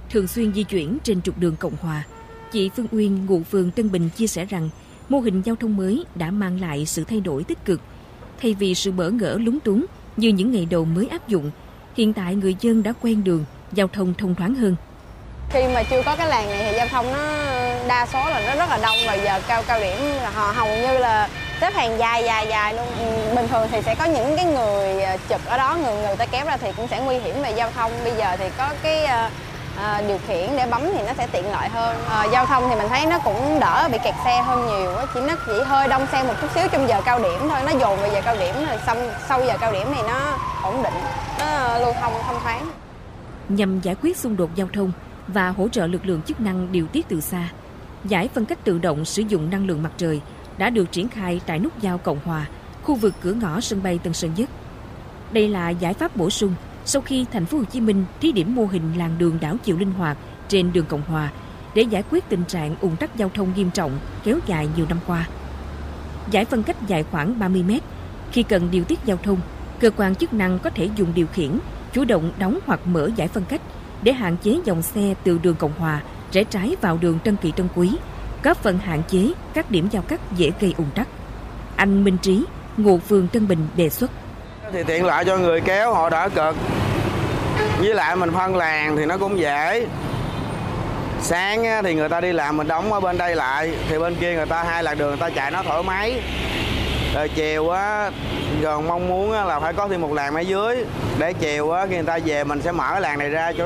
thường xuyên di chuyển trên trục đường Cộng Hòa. Chị Phương Uyên, ngụ phường Tân Bình chia sẻ rằng mô hình giao thông mới đã mang lại sự thay đổi tích cực. Thay vì sự bỡ ngỡ lúng túng như những ngày đầu mới áp dụng, hiện tại người dân đã quen đường, giao thông thông thoáng hơn. Khi mà chưa có cái làn này thì giao thông nó đa số là nó rất là đông, và giờ cao điểm là họ hầu như là xếp hàng dài luôn. Bình thường thì sẽ có những cái người trực ở đó, người ta kéo ra thì cũng sẽ nguy hiểm về giao thông. Bây giờ thì có cái điều khiển để bấm thì nó sẽ tiện lợi hơn. Giao thông thì mình thấy nó cũng đỡ bị kẹt xe hơn nhiều, nó chỉ hơi đông xe một chút xíu trong giờ cao điểm thôi, nó dồn về giờ cao điểm rồi xong sau giờ cao điểm thì nó ổn định, nó lưu thông thông thoáng. Nhằm giải quyết xung đột giao thông và hỗ trợ lực lượng chức năng điều tiết từ xa, giải phân cách tự động sử dụng năng lượng mặt trời đã được triển khai tại nút giao Cộng Hòa, khu vực cửa ngõ sân bay Tân Sơn Nhất. Đây là giải pháp bổ sung sau khi thành phố Hồ Chí Minh thí điểm mô hình làn đường đảo chiều linh hoạt trên đường Cộng Hòa để giải quyết tình trạng ùn tắc giao thông nghiêm trọng kéo dài nhiều năm qua. Giải phân cách dài khoảng 30 mét. Khi cần điều tiết giao thông, cơ quan chức năng có thể dùng điều khiển chủ động đóng hoặc mở giải phân cách để hạn chế dòng xe từ đường Cộng Hòa rẽ trái vào đường Tân Kỳ Tân Quý, góp phần hạn chế các điểm giao cắt dễ gây ùn tắc. Anh Minh Trí, ngụ phường Tân Bình đề xuất. Thì tiện lợi cho người kéo họ đỡ cực. Với lại mình phân làn thì nó cũng dễ. Sáng thì người ta đi làm mình đóng ở bên đây lại, thì bên kia người ta hai làn đường người ta chạy nó thoải mái. Rồi chiều á, còn mong muốn là phải có thêm một làn ở dưới để chiều á khi người ta về mình sẽ mở cái làn này ra cho